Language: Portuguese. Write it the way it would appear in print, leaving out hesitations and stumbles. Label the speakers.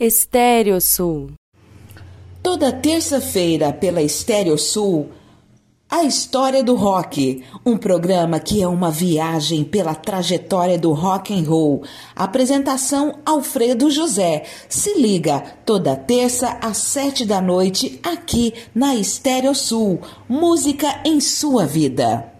Speaker 1: Estéreo Sul.
Speaker 2: Toda terça-feira pela Estéreo Sul, a História do Rock, um programa que é uma viagem pela trajetória do rock and roll. Apresentação Alfredo José. Se liga, toda terça às 7 da noite, aqui na Estéreo Sul. Música em sua vida.